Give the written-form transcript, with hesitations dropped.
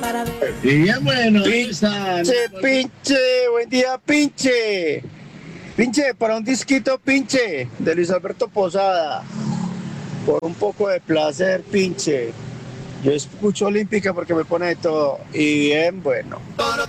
Y bien bueno, esa, Pinche, buen día, pinche. Pinche, para un disquito, pinche, de Luis Alberto Posada. Por un poco de placer, pinche. Yo escucho Olímpica porque me pone de todo. Y bien bueno.